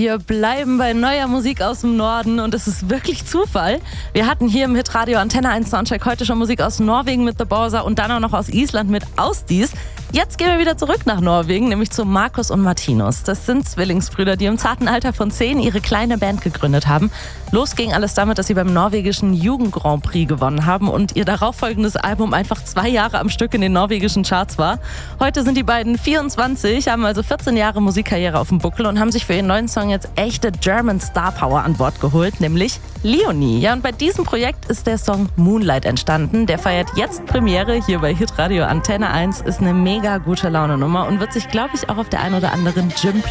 Wir bleiben bei neuer Musik aus dem Norden und es ist wirklich Zufall. Wir hatten hier im Hitradio Antenne 1 Soundcheck heute schon Musik aus Norwegen mit The Bowser und dann auch noch aus Island mit Ausdis. Jetzt gehen wir wieder zurück nach Norwegen, nämlich zu Markus und Martinus. Das sind Zwillingsbrüder, die im zarten Alter von 10 ihre kleine Band gegründet haben. Los ging alles damit, dass sie beim norwegischen Jugend-Grand Prix gewonnen haben und ihr darauffolgendes Album einfach 2 Jahre am Stück in den norwegischen Charts war. Heute sind die beiden 24, haben also 14 Jahre Musikkarriere auf dem Buckel und haben sich für ihren neuen Song jetzt echte German Star Power an Bord geholt, nämlich Leonie. Ja, und bei diesem Projekt ist der Song Moonlight entstanden. Der feiert jetzt Premiere hier bei Hitradio Antenne 1. Ist eine mega gute Laune-Nummer und wird sich, glaube ich, auch auf der ein oder anderen Gym